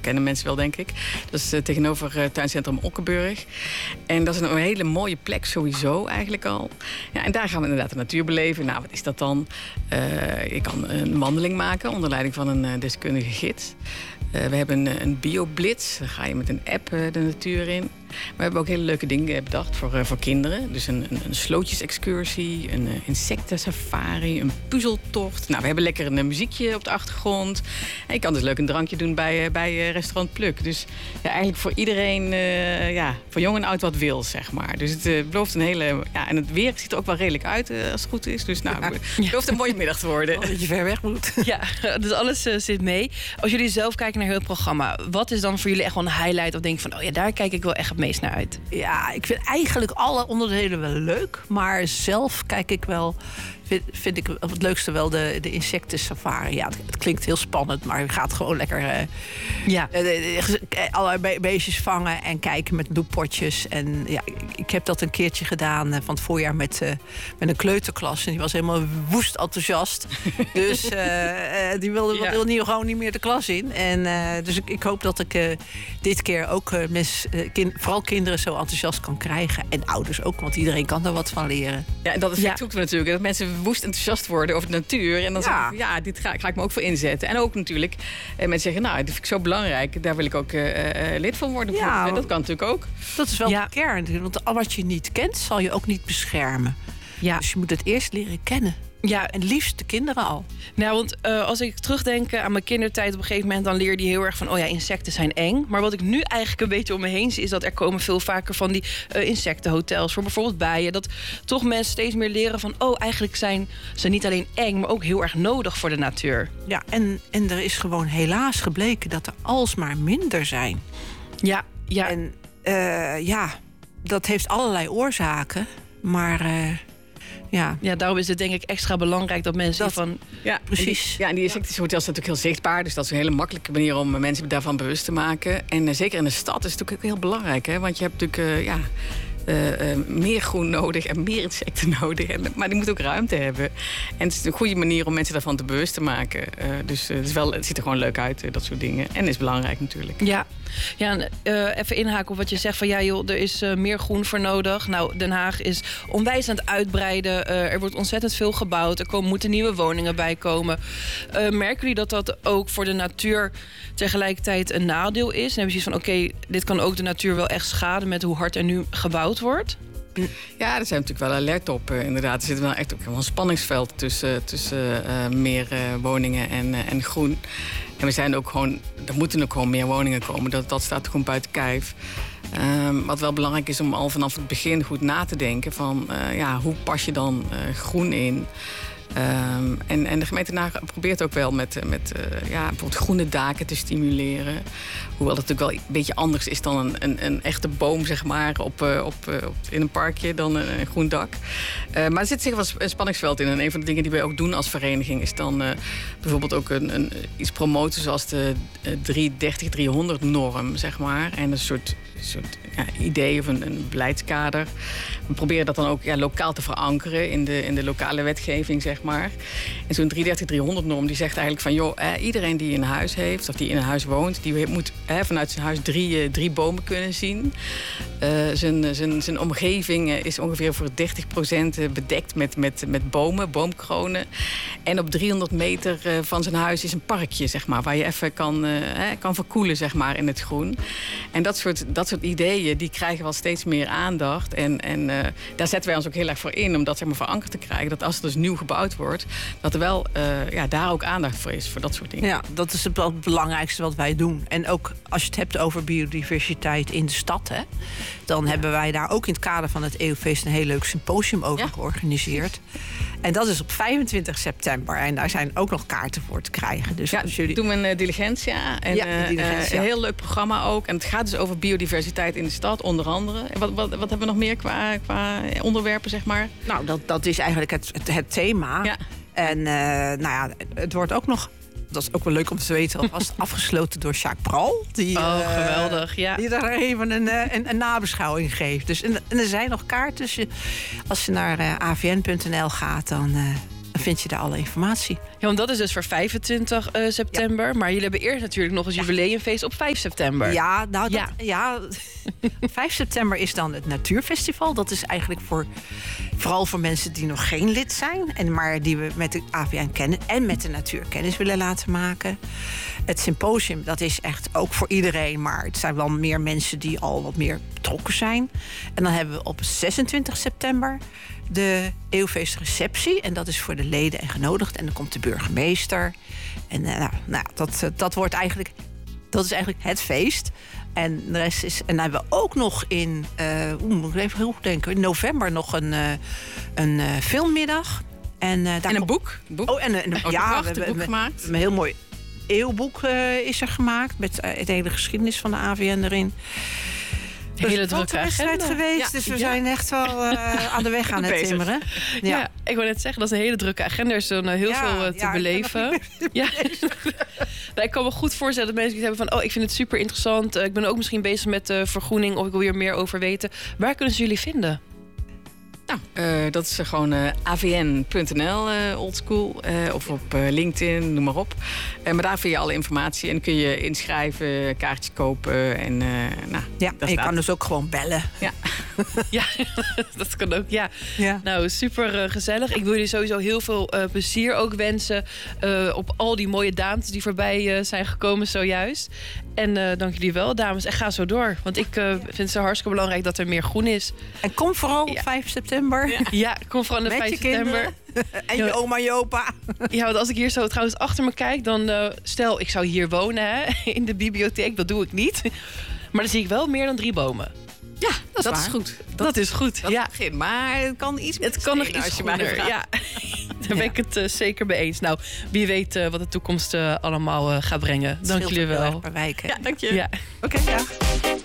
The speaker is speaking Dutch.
kennen mensen wel, denk ik. Dat is tegenover tuincentrum Okkenburg. En dat is een hele mooie plek sowieso eigenlijk al. Ja, en daar gaan we inderdaad de natuur beleven. Nou, wat is dat dan? Je kan een wandeling maken onder leiding van een deskundige gids. We hebben een bioblitz. Dan ga je met een app de natuur in. Maar we hebben ook hele leuke dingen bedacht voor kinderen. Dus een slootjesexcursie, een insectensafari, een puzzeltocht. Nou, we hebben lekker een muziekje op de achtergrond. En je kan dus leuk een drankje doen bij restaurant Pluk. Dus ja, eigenlijk voor iedereen, voor jong en oud wat wil, zeg maar. Dus het belooft een hele... Ja, en het weer ziet er ook wel redelijk uit als het goed is. Dus nou, het belooft een mooie middag te worden. Dat je ver weg moet. Ja, dus alles zit mee. Als jullie zelf kijken naar heel het programma, wat is dan voor jullie echt wel een highlight? Of denk je van, daar kijk ik wel echt het meest naar uit? Ja, ik vind eigenlijk alle onderdelen wel leuk. Maar zelf kijk ik wel... Vind ik het leukste wel de insectensafari. Ja, het klinkt heel spannend, maar je gaat gewoon lekker allerlei beestjes vangen en kijken met loeppotjes. En ja, ik heb dat een keertje gedaan van het voorjaar met een kleuterklas. En die was helemaal woest enthousiast. Dus die wilde gewoon niet meer de klas in. En dus ik hoop dat ik dit keer ook vooral kinderen zo enthousiast kan krijgen. En ouders ook, want iedereen kan er wat van leren. Ja, en dat effect zoeken we natuurlijk. Dat mensen woest enthousiast worden over de natuur. En dan zeggen we, dit ga ik me ook voor inzetten. En ook natuurlijk, mensen zeggen, nou, dat vind ik zo belangrijk. Daar wil ik ook lid van worden. Ja, dat kan natuurlijk ook. Dat is wel de kern. Want wat je niet kent, zal je ook niet beschermen. Ja. Dus je moet het eerst leren kennen. Ja, en liefst de kinderen al. Nou, want als ik terugdenk aan mijn kindertijd... op een gegeven moment dan leerde je heel erg van... insecten zijn eng. Maar wat ik nu eigenlijk een beetje om me heen zie... is dat er komen veel vaker van die insectenhotels... voor bijvoorbeeld bijen. Dat toch mensen steeds meer leren van... eigenlijk zijn ze niet alleen eng... maar ook heel erg nodig voor de natuur. Ja, en er is gewoon helaas gebleken... dat er alsmaar minder zijn. Ja. En dat heeft allerlei oorzaken. Maar... Ja, daarom is het denk ik extra belangrijk dat mensen van... Ja, precies. En die insectenhotels zijn natuurlijk heel zichtbaar. Dus dat is een hele makkelijke manier om mensen daarvan bewust te maken. En zeker in de stad is het natuurlijk ook heel belangrijk. Hè? Want je hebt natuurlijk... meer groen nodig en meer insecten nodig. Maar die moet ook ruimte hebben. En het is een goede manier om mensen daarvan te bewust te maken. Dus het ziet er gewoon leuk uit, dat soort dingen. En is belangrijk natuurlijk. Ja, even inhaken op wat je zegt van... er is meer groen voor nodig. Nou, Den Haag is onwijs aan het uitbreiden. Er wordt ontzettend veel gebouwd. Er moeten nieuwe woningen bij komen. Merken jullie dat dat ook voor de natuur tegelijkertijd een nadeel is? En hebben ze zoiets van, dit kan ook de natuur wel echt schaden... met hoe hard er nu gebouwd wordt? Ja, daar zijn we natuurlijk wel alert op. Inderdaad, er zit wel echt ook een spanningsveld tussen meer woningen en groen. En we zijn ook gewoon, er moeten ook gewoon meer woningen komen. Dat staat gewoon buiten kijf. Wat wel belangrijk is om al vanaf het begin goed na te denken van hoe pas je dan groen in? En de gemeente Den Haag probeert ook wel met bijvoorbeeld groene daken te stimuleren. Hoewel het natuurlijk wel een beetje anders is dan een echte boom, zeg maar, in een parkje dan een groen dak. Maar er zit zeker wel een spanningsveld in. En een van de dingen die wij ook doen als vereniging is dan bijvoorbeeld ook iets promoten zoals de 330-300-norm, zeg maar. En een soort idee of een beleidskader. We proberen dat dan ook lokaal te verankeren in de lokale wetgeving, zeg maar. En zo'n 330-300-norm die zegt eigenlijk van... iedereen die een huis heeft of die in een huis woont... die moet vanuit zijn huis drie bomen kunnen zien. Zijn omgeving is ongeveer voor 30% bedekt met boomkronen. En op 300 meter van zijn huis is een parkje, zeg maar... waar je even kan verkoelen, zeg maar, in het groen. En dat soort ideeën die krijgen wel steeds meer aandacht. En daar zetten wij ons ook heel erg voor in... om dat, zeg maar, verankerd te krijgen. Dat als er dus nieuw gebouwd wordt... dat er wel daar ook aandacht voor is, voor dat soort dingen. Ja, dat is het belangrijkste wat wij doen. En ook als je het hebt over biodiversiteit in de stad... dan hebben wij daar ook in het kader van het EO-feest... een heel leuk symposium over georganiseerd. En dat is op 25 september. En daar zijn ook nog kaarten voor te krijgen. Dus jullie doen we een diligentia. En een heel leuk programma ook. En het gaat dus over biodiversiteit in de stad, onder andere. Wat hebben we nog meer qua onderwerpen, zeg maar? Nou, dat is eigenlijk het thema. Ja. En het wordt ook nog... Dat is ook wel leuk om te weten. Alvast afgesloten door Jacques Pral. Geweldig, ja. Die daar even een nabeschouwing geeft. Dus, en er zijn nog kaarten. Dus als je naar avn.nl gaat, dan Dan vind je daar alle informatie. Ja, want dat is dus voor 25 september. Ja. Maar jullie hebben eerst natuurlijk nog een jubileumfeest op 5 september. Ja, nou, 5 september is dan het Natuurfestival. Dat is eigenlijk vooral voor mensen die nog geen lid zijn. Maar die we met de AVN kennen en met de natuur kennis willen laten maken. Het symposium, dat is echt ook voor iedereen. Maar het zijn wel meer mensen die al wat meer betrokken zijn. En dan hebben we op 26 september de eeuwfeestreceptie. En dat is voor de leden en genodigd. En dan komt de burgemeester. En dat wordt eigenlijk... Dat is eigenlijk het feest. En de rest is. En dan hebben we ook nog in. Moet ik even heel goed denken. In november nog een filmmiddag. En een boek. Oh, en een boek gemaakt. Een heel mooi eeuwboek is er gemaakt. Met het hele geschiedenis van de AVN erin. Een hele drukke wedstrijd geweest. Dus we zijn echt wel aan de weg aan het timmeren. Ja, ik wil net zeggen, dat is een hele drukke agenda. Er is dan heel veel te beleven. Ja. Ik kan me goed voorstellen dat mensen hebben van... ik vind het super interessant. Ik ben ook misschien bezig met vergroening... of ik wil hier meer over weten. Waar kunnen ze jullie vinden? Nou, dat is gewoon avn.nl, oldschool. Of op LinkedIn, noem maar op. Maar daar vind je alle informatie. En kun je inschrijven, kaartjes kopen. En je kan dus ook gewoon bellen. Ja, ja dat kan ook, ja. Nou, super gezellig. Ik wil jullie sowieso heel veel plezier ook wensen... op al die mooie dames die voorbij zijn gekomen zojuist. En dank jullie wel, dames. En ga zo door. Want ik vind het zo hartstikke belangrijk dat er meer groen is. En kom vooral op 5 september. Ja, kom vooral op 5 september. En je oma en je opa. Ja, want als ik hier zo trouwens achter me kijk... dan stel, ik zou hier wonen in de bibliotheek. Dat doe ik niet. Maar dan zie ik wel meer dan 3 bomen. Ja, dat is goed. Dat is goed, ja. Begin, maar het kan iets Het kan nog iets groener, ja. Daar ben ik het zeker mee eens. Nou, wie weet wat de toekomst allemaal gaat brengen. Dank jullie wel. Per wijk, hè? Ja, dank je. Ja. Oké, dag.